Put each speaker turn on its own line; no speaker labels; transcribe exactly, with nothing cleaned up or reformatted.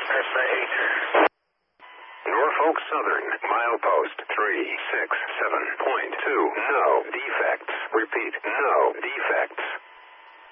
Norfolk Southern, milepost three six seven point two. No defects. Repeat, no defects.